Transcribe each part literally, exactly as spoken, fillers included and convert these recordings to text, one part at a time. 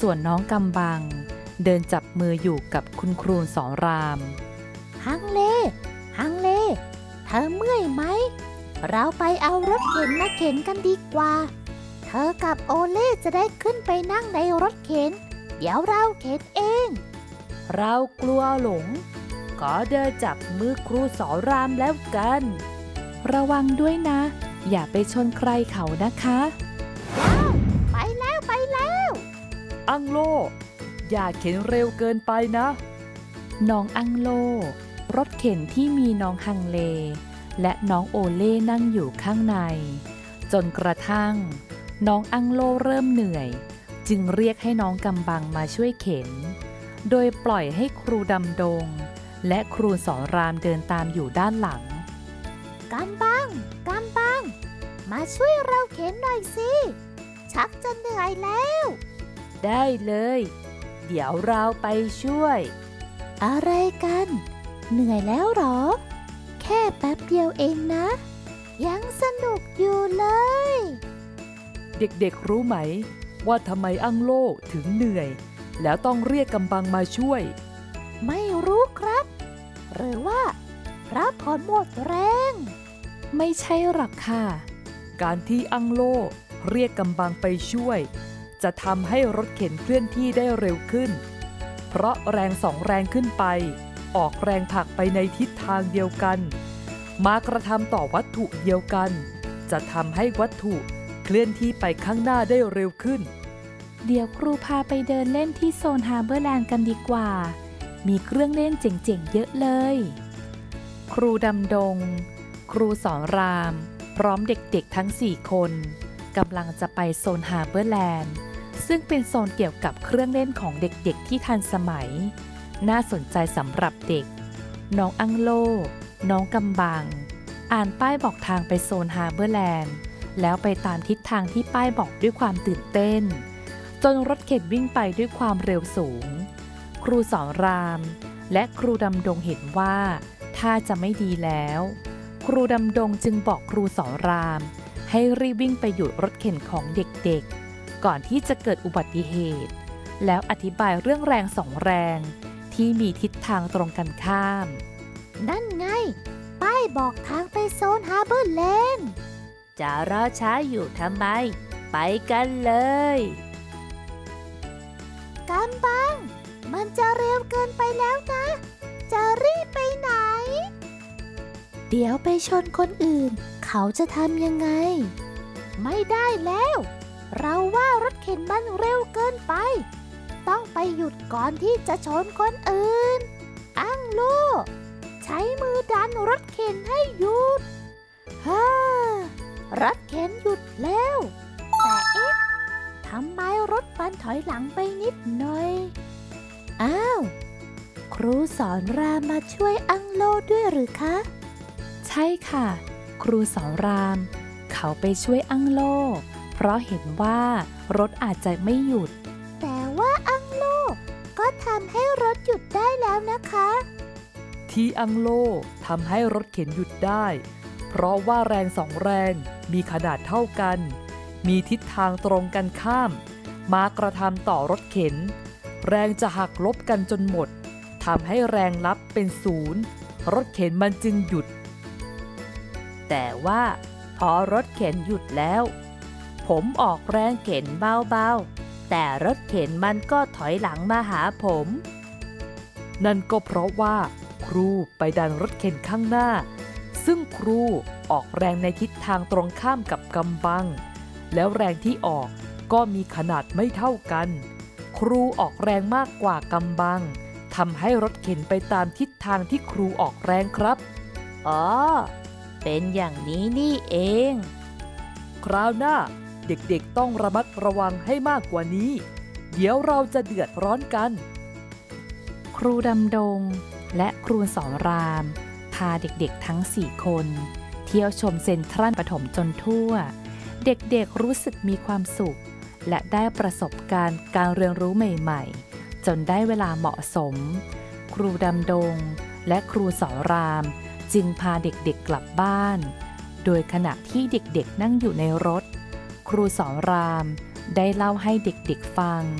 ส่วนน้องกำบังเดินจับมืออยู่กับคุณครูสอนรามฮังเลฮังเลเธอเมื่อยไหมเราไปเอารถเข็นมาเข็นกันดีกว่าเธอกับโอเล่จะได้ขึ้นไปนั่งในรถเข็นเดี๋ยวเราเข็นเองเรากลัวหลงขอเดินจับมือครูสอนรามแล้วกันระวังด้วยนะอย่าไปชนใครเขานะคะไปแล้วไปแล้วอังโลอย่าเข็นเร็วเกินไปนะน้องอังโลรถเข็นที่มีน้องฮังเลและน้องโอเล่นั่งอยู่ข้างในจนกระทั่งน้องอังโลเริ่มเหนื่อยจึงเรียกให้น้องกำบังมาช่วยเข็นโดยปล่อยให้ครูดำดงและครูสอนรามเดินตามอยู่ด้านหลังกำบังกำบังมาช่วยเราเข็นหน่อยสิชักจะเหนื่อยแล้วได้เลยเดี๋ยวเราไปช่วยอะไรกันเหนื่อยแล้วหรอแค่แป๊บเดียวเองนะยังสนุกอยู่เลยเด็กๆรู้ไหมว่าทำไมอังโลถึงเหนื่อยแล้วต้องเรียกกำบังมาช่วยไม่รู้ครับหรือว่าเพราะผลหมดแรงไม่ใช่หรอกค่ะการที่อังโลเรียกกำบังไปช่วยจะทำให้รถเข็นเคลื่อนที่ได้เร็วขึ้นเพราะแรงสองแรงขึ้นไปออกแรงผลักไปในทิศทางเดียวกันมากระทำต่อวัตถุเดียวกันจะทำให้วัตถุเคลื่อนที่ไปข้างหน้าได้เร็วขึ้นเดี๋ยวครูพาไปเดินเล่นที่โซนฮาร์เบอร์แลนด์กันดีกว่ามีเครื่องเล่นเจ๋งๆเยอะเลยครูดำดงครูสอนรามพร้อมเด็กๆทั้งสี่คนกำลังจะไปโซนฮาร์เบอร์แลนด์ซึ่งเป็นโซนเกี่ยวกับเครื่องเล่นของเด็กๆที่ทันสมัยน่าสนใจสำหรับเด็กน้องอังโลน้องกำบังอ่านป้ายบอกทางไปโซนฮาร์เบอร์แลนด์แล้วไปตามทิศทางที่ป้ายบอกด้วยความตื่นเต้นจนรถเข็นวิ่งไปด้วยความเร็วสูงครูสอนรามและครูดำดงเห็นว่าท่าจะไม่ดีแล้วครูดำดงจึงบอกครูสอนรามให้รีบวิ่งไปหยุดรถเข็นของเด็กๆก่อนที่จะเกิดอุบัติเหตุแล้วอธิบายเรื่องแรงสองแรงที่มีทิศทางตรงกันข้ามนั่นไงป้ายบอกทางไปโซนฮาร์เบอร์แลนด์จะรอช้าอยู่ทำไมไปกันเลยกำบังมันจะเร็วเกินไปแล้วนะจะรีบไปไหนเดี๋ยวไปชนคนอื่นเขาจะทำยังไงไม่ได้แล้วเราว่ารถเข็นมันเร็วเกินไปต้องไปหยุดก่อนที่จะชนคนอื่นอังโลใช้มือดันรถเข็นให้หยุดฮ่ารถเข็นหยุดแล้วแต่เอ๊ะทำไมรถมันถอยหลังไปนิดหน่อยอ้าวครูสอนรามมาช่วยอังโลด้วยหรือคะใช่ค่ะครูสอนรามเขาไปช่วยอังโลเพราะเห็นว่ารถอาจจะไม่หยุดแต่ว่าอังโลก็ทำให้รถหยุดได้แล้วนะคะที่อังโลทำให้รถเข็นหยุดได้เพราะว่าแรงสองแรงมีขนาดเท่ากันมีทิศทางตรงกันข้ามมากระทำต่อรถเข็นแรงจะหักลบกันจนหมดทำให้แรงลับเป็นศูนย์รถเข็นมันจึงหยุดแต่ว่าพอรถเข็นหยุดแล้วผมออกแรงเข็นเบาๆแต่รถเข็นมันก็ถอยหลังมาหาผมนั่นก็เพราะว่าครูไปดันรถเข็นข้างหน้าซึ่งครูออกแรงในทิศทางตรงข้ามกับกำบังแล้วแรงที่ออกก็มีขนาดไม่เท่ากันครูออกแรงมากกว่ากำบังทำให้รถเข็นไปตามทิศทางที่ครูออกแรงครับอ๋อเป็นอย่างนี้นี่เองคราวหน้าเด็กๆต้องระมัดระวังให้มากกว่านี้เดี๋ยวเราจะเดือดร้อนกันครูดำดงและครูสอนรามพาเด็กๆทั้งสี่คนเที่ยวชมเซ็นทรัลปฐมจนทั่วเด็กๆรู้สึกมีความสุขและได้ประสบการณ์การเรียนรู้ใหม่ๆจนได้เวลาเหมาะสมครูดำดงและครูสอนรามจึงพาเด็กๆกลับบ้านโดยขณะที่เด็กๆนั่งอยู่ในรถครูสอนรามได้เล่าให้เด็กๆฟัง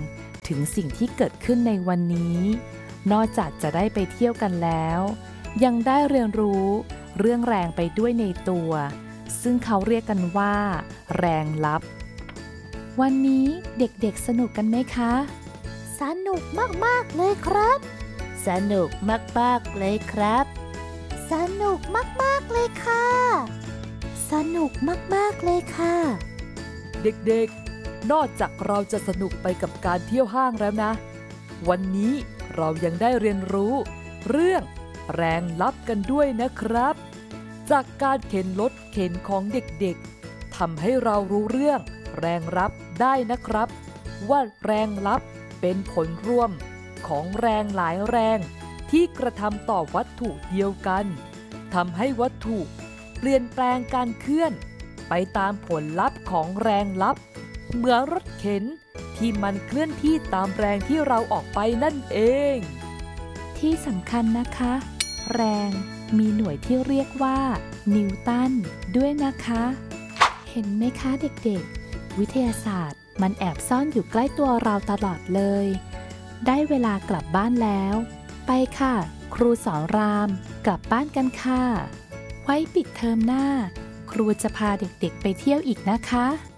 ถึงสิ่งที่เกิดขึ้นในวันนี้ นอกจากจะได้ไปเที่ยวกันแล้ว ยังได้เรียนรู้เรื่องแรงไปด้วยในตัว ซึ่งเขาเรียกกันว่า แรงลับ วันนี้เด็กๆสนุกกันไหมคะสนุกมากๆเลยครับ สนุกมากๆเลยครับ สนุกมากๆเลยค่ะ สนุกมากๆเลยค่ะเด็กๆ นอกจากเราจะสนุกไปกับการเที่ยวห้างแล้วนะ วันนี้เรายังได้เรียนรู้เรื่องแรงลับกันด้วยนะครับ จากการเข็นรถเข็นของเด็กๆทำให้เรารู้เรื่องแรงลับได้นะครับ ว่าแรงลับเป็นผลรวมของแรงหลายแรงที่กระทำต่อวัตถุเดียวกันทำให้วัตถุเปลี่ยนแปลงการเคลื่อนไปตามผลลัพธ์ของแรงลับเหมือนรถเข็นที่มันเคลื่อนที่ตามแรงที่เราออกไปนั่นเองที่สำคัญนะคะ แรงมีหน่วยที่เรียกว่านิวตันด้วยนะคะ เห็นไหมคะเด็กๆวิทยาศาสตร์มันแอบซ่อนอยู่ใกล้ตัวเราตลอดเลยได้เวลากลับบ้านแล้วไปค่ะครูสอนรามกลับบ้านกันค่ะไว้ปิดเทอมหน้าครูจะพาเด็กๆไปเที่ยวอีกนะคะ